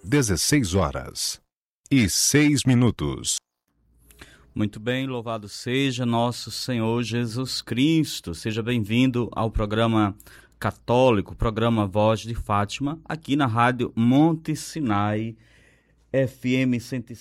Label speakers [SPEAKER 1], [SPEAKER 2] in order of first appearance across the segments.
[SPEAKER 1] 16h06.
[SPEAKER 2] Muito bem, louvado seja nosso Senhor Jesus Cristo. Seja bem-vindo ao programa católico, programa Voz de Fátima, aqui na Rádio Monte Sinai, FM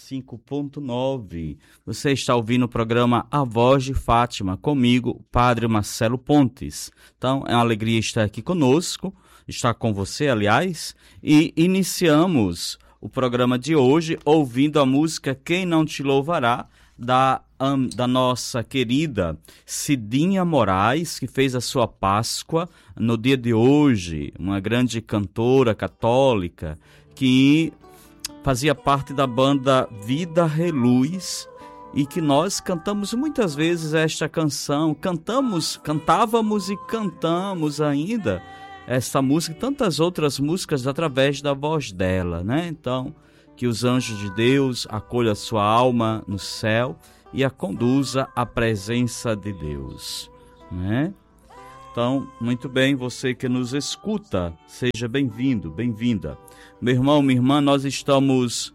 [SPEAKER 2] 105.9. Você está ouvindo o programa A Voz de Fátima, comigo, Padre Marcelo Pontes. Então, é uma alegria estar aqui conosco, estar com você, aliás, e iniciamos o programa de hoje ouvindo a música Quem Não Te Louvará, da nossa querida Cidinha Moraes, que fez a sua Páscoa no dia de hoje, uma grande cantora católica que fazia parte da banda Vida Reluz e que nós cantamos muitas vezes esta canção, cantávamos e cantamos ainda essa música e tantas outras músicas através da voz dela, né? Então, que os anjos de Deus acolham a sua alma no céu e a conduza à presença de Deus, né? Então, muito bem, você que nos escuta, seja bem-vindo, bem-vinda. Meu irmão, minha irmã, nós estamos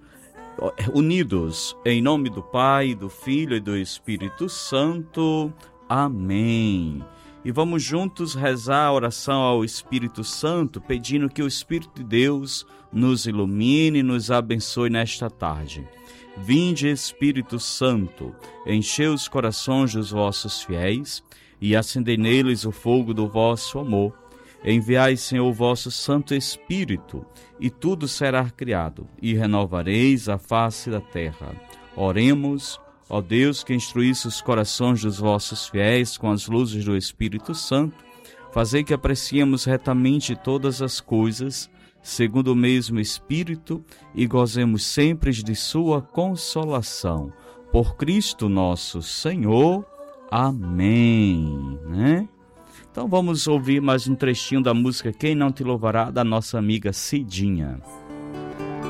[SPEAKER 2] unidos em nome do Pai, do Filho e do Espírito Santo. Amém. E vamos juntos rezar a oração ao Espírito Santo, pedindo que o Espírito de Deus nos ilumine e nos abençoe nesta tarde. Vinde, Espírito Santo, enchei os corações dos vossos fiéis e acendei neles o fogo do vosso amor. Enviai, Senhor, o vosso Santo Espírito, e tudo será criado, e renovareis a face da terra. Oremos. Ó Deus, que instruísse os corações dos vossos fiéis com as luzes do Espírito Santo, fazei que apreciemos retamente todas as coisas, segundo o mesmo Espírito, e gozemos sempre de sua consolação. Por Cristo nosso Senhor. Amém. Né? Então vamos ouvir mais um trechinho da música Quem Não Te Louvará, da nossa amiga Cidinha.